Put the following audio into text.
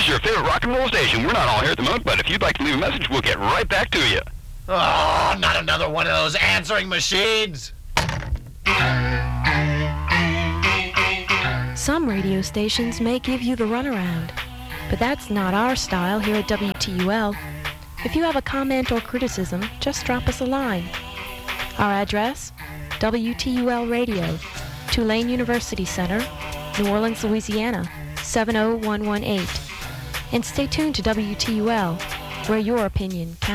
is your favorite rock and roll station. We're not all here at the moment, but if you'd like to leave a message, we'll get right back to you. Oh, not another one of those answering machines. Some radio stations may give you the runaround, but that's not our style here at WTUL. If you have a comment or criticism, just drop us a line. Our address, WTUL Radio, Tulane University Center, New Orleans, Louisiana, 70118. And stay tuned to WTUL, where your opinion counts.